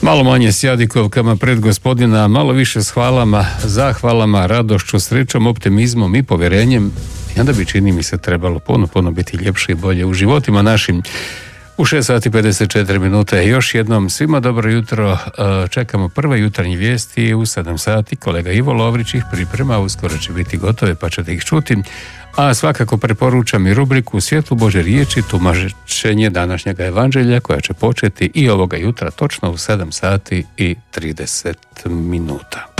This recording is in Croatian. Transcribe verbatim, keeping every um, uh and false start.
Malo manje s jadikovkama pred gospodina, malo više s hvalama, zahvalama, radošću, srećom, optimizmom i povjerenjem. I onda bi, čini mi se, trebalo puno, puno biti ljepše i bolje u životima našim. U šest sati pedeset četiri minute još jednom svima dobro jutro. Čekamo prve jutarnje vijesti. U sedam sati kolega Ivo Lovrić ih priprema, uskoro će biti gotove pa ćete ih čuti. A svakako preporučam i rubriku Svjetlo Božje riječi, tumačenje današnjega evanđelja koja će početi i ovoga jutra točno u sedam sati i trideset minuta.